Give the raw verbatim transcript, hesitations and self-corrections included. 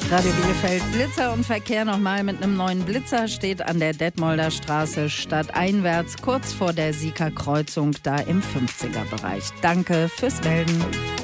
Radio Bielefeld, Blitzer und Verkehr nochmal mit einem neuen Blitzer steht an der Detmolder Straße stadteinwärts, kurz vor der Sieker Kreuzung, da im fünfziger Bereich. Danke fürs Melden.